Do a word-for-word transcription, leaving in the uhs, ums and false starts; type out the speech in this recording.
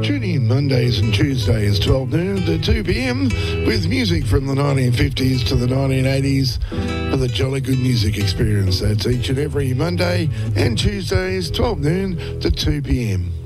Tune in Mondays and Tuesdays, twelve noon to two p.m, with music from the nineteen fifties to the nineteen eighties for the Jolly Good Music Experience. That's each and every Monday and Tuesdays, twelve noon to two p.m.